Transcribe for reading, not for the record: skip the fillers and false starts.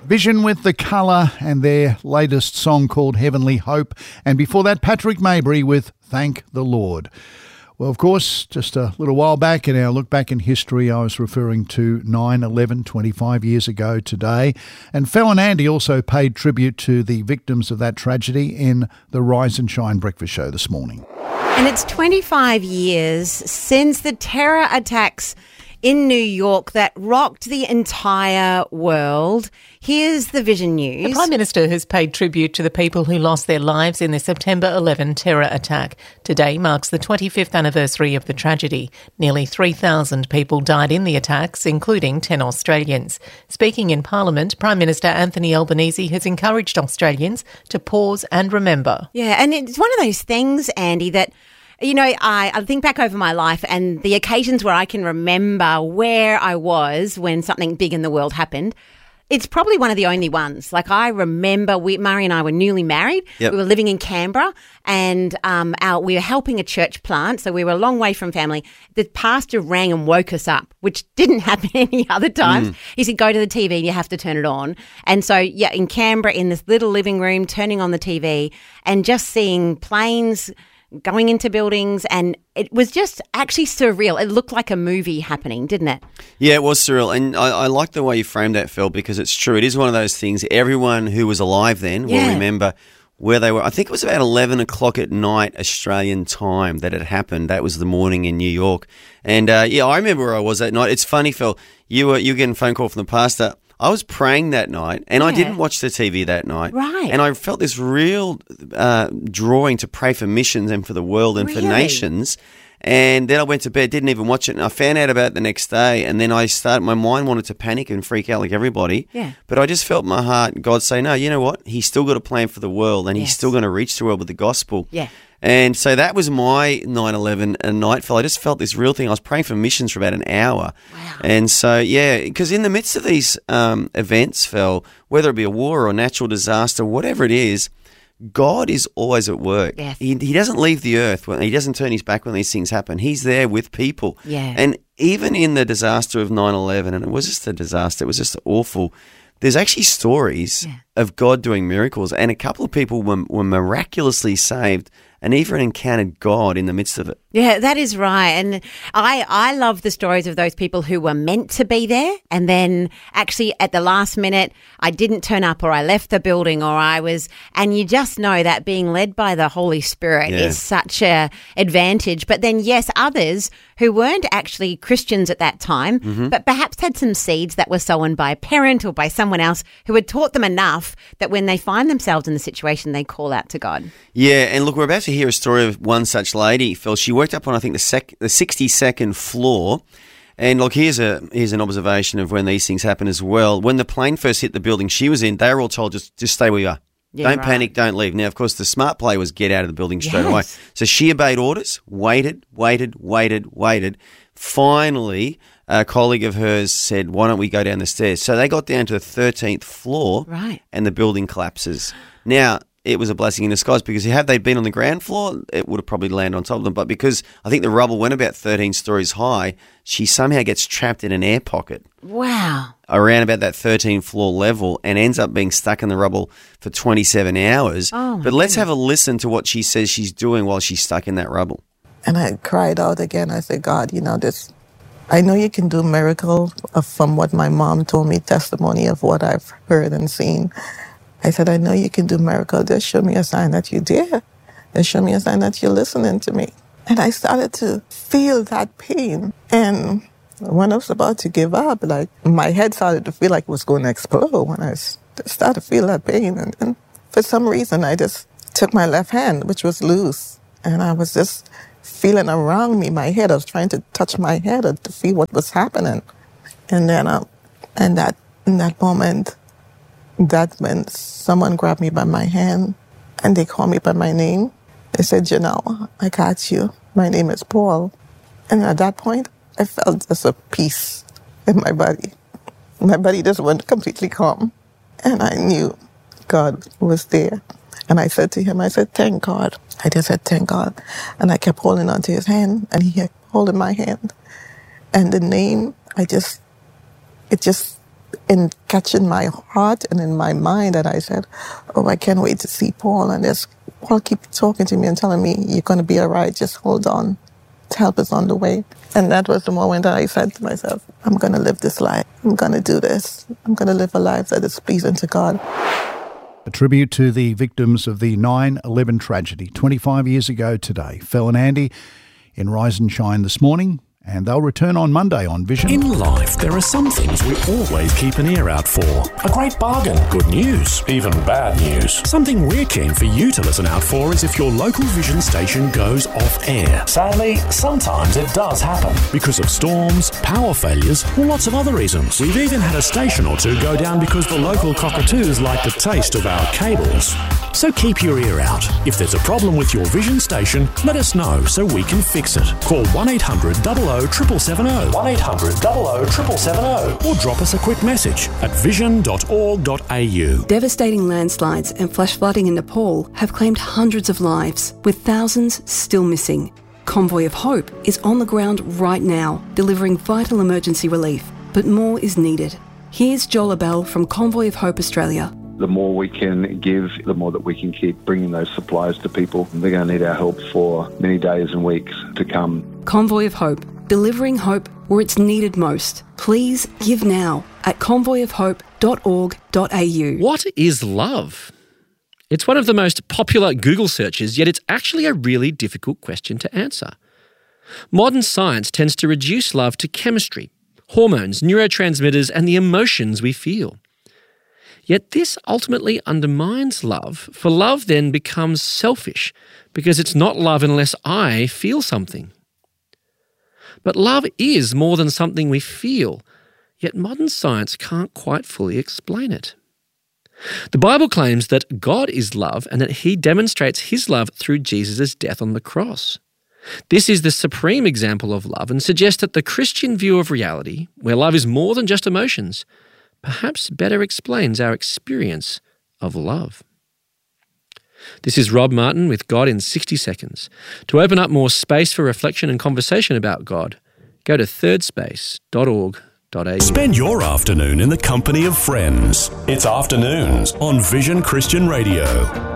Vision with The Colour and their latest song called Heavenly Hope. And before that, Patrick Maybury with Thank the Lord. Well, of course, just a little while back in our look back in history, I was referring to 9/11, 25 years ago today. And Phil and Andy also paid tribute to the victims of that tragedy in the Rise and Shine breakfast show this morning. And it's 25 years since the terror attacks in New York that rocked the entire world. Here's the Vision News. The Prime Minister has paid tribute to the people who lost their lives in the September 11 terror attack. Today marks the 25th anniversary of the tragedy. Nearly 3,000 people died in the attacks, including 10 Australians. Speaking in Parliament, Prime Minister Anthony Albanese has encouraged Australians to pause and remember. Yeah, and it's one of those things, Andy, that I think back over my life and the occasions where I can remember where I was when something big in the world happened. It's probably one of the only ones. Like, I remember Murray and I were newly married. Yep. We were living in Canberra and we were helping a church plant, so we were a long way from family. The pastor rang and woke us up, which didn't happen any other times. He said, go to the TV, you have to turn it on. And so, in Canberra, in this little living room, turning on the TV and just seeing planes going into buildings, and it was just actually surreal. It looked like a movie happening, didn't it? Yeah, it was surreal. And I like the way you framed that, Phil, because it's true. It is one of those things. Everyone who was alive then will remember where they were. I think it was about 11 o'clock at night Australian time that it happened. That was the morning in New York. And, I remember where I was that night. It's funny, Phil, you were getting a phone call from the pastor. I was praying that night, and I didn't watch the TV that night. Right. And I felt this real drawing to pray for missions and for the world and for nations. And then I went to bed, didn't even watch it, and I found out about it the next day. And then my mind wanted to panic and freak out like everybody. Yeah. But I just felt my heart, God say, no, you know what? He's still got a plan for the world, and he's still going to reach the world with the gospel. Yeah. And so that was my 9/11 night, Phil. I just felt this real thing. I was praying for missions for about an hour. Wow. And so, because in the midst of these events, Phil, whether it be a war or a natural disaster, whatever it is, God is always at work. Yes. He doesn't leave the earth. He doesn't turn his back when these things happen. He's there with people. Yeah. And even in the disaster of 9/11, and it was just a disaster, it was just awful, there's actually stories of God doing miracles, and a couple of people were miraculously saved and even encountered God in the midst of it. Yeah, that is right. And I love the stories of those people who were meant to be there, and then actually at the last minute I didn't turn up, or I left the building, and you just know that being led by the Holy Spirit is such a advantage. But then, yes, others who weren't actually Christians at that time, but perhaps had some seeds that were sown by a parent or by someone else who had taught them enough that when they find themselves in the situation, they call out to God. Yeah, and look, we're about to hear a story of one such lady, Phil. She worked up on, I think, the 62nd floor. And look, here's an observation of when these things happen as well. When the plane first hit the building she was in, they were all told, just stay where you are. Yeah, don't panic, don't leave. Now, of course, the smart play was get out of the building straight away. So she obeyed orders, waited. Finally, a colleague of hers said, why don't we go down the stairs? So they got down to the 13th floor, and the building collapses. Now, it was a blessing in disguise, because had they been on the ground floor, it would have probably landed on top of them. But because I think the rubble went about 13 stories high, she somehow gets trapped in an air pocket. Wow. Around about that 13th floor level, and ends up being stuck in the rubble for 27 hours. But let's have a listen to what she says she's doing while she's stuck in that rubble. And I cried out again. I said, God, I know you can do miracles from what my mom told me, testimony of what I've heard and seen. I said, I know you can do miracles. Just show me a sign that you dare. Just show me a sign that you're listening to me. And I started to feel that pain. And when I was about to give up, my head started to feel like it was going to explode when I started to feel that pain. And for some reason, I just took my left hand, which was loose, and I was just feeling around me, my head. I was trying to touch my head to feel what was happening. And then in that moment, that when someone grabbed me by my hand and they called me by my name, they said, Janelle, I got you. My name is Paul. And at that point, I felt just a peace in my body. My body just went completely calm. And I knew God was there. And I said to him, thank God. I just said, thank God. And I kept holding onto his hand, and he kept holding my hand. And the name, it in catching my heart and in my mind that I said, oh, I can't wait to see Paul. And Paul keep talking to me and telling me, you're going to be all right, just hold on. Help is on the way. And that was the moment that I said to myself, I'm going to live this life. I'm going to do this. I'm going to live a life that is pleasing to God. A tribute to the victims of the 9/11 tragedy 25 years ago today. Phil and Andy in Rise and Shine this morning, and they'll return on Monday on Vision. In life, there are some things we always keep an ear out for. A great bargain, good news, even bad news. Something we're keen for you to listen out for is if your local Vision station goes off air. Sadly, sometimes it does happen because of storms, power failures, or lots of other reasons. We've even had a station or two go down because the local cockatoos like the taste of our cables. So keep your ear out. If there's a problem with your Vision station, let us know so we can fix it. Call 1-800-00-770, 1-800-00-770, or drop us a quick message at vision.org.au. Devastating landslides and flash flooding in Nepal have claimed hundreds of lives, with thousands still missing. Convoy of Hope is on the ground right now, delivering vital emergency relief, but more is needed. Here's Joel Abell from Convoy of Hope Australia. The more we can give, the more that we can keep bringing those supplies to people. They're going to need our help for many days and weeks to come. Convoy of Hope, delivering hope where it's needed most. Please give now at convoyofhope.org.au. What is love? It's one of the most popular Google searches, yet it's actually a really difficult question to answer. Modern science tends to reduce love to chemistry, hormones, neurotransmitters, and the emotions we feel. Yet this ultimately undermines love, for love then becomes selfish because it's not love unless I feel something. But love is more than something we feel, yet modern science can't quite fully explain it. The Bible claims that God is love and that he demonstrates his love through Jesus' death on the cross. This is the supreme example of love and suggests that the Christian view of reality, where love is more than just emotions, perhaps better explains our experience of love. This is Rob Martin with God in 60 Seconds. To open up more space for reflection and conversation about God, go to thirdspace.org.au. Spend your afternoon in the company of friends. It's Afternoons on Vision Christian Radio.